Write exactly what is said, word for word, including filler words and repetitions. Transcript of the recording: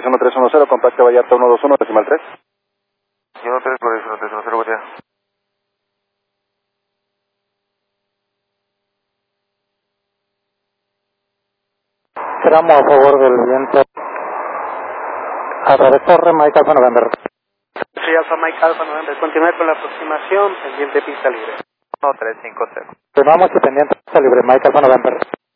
uno tres uno cero, contacte Vallarta uno dos uno, decimal tres. uno tres uno tres uno cero, buen día. Tramo a favor del viento. A través Torre, Mike Alfa November. Soy Alfa Mike Alfa November. Continúe con la aproximación, pendiente pista libre. uno tres cinco cero. Vamos y pendiente pista libre, Mike Alfa November.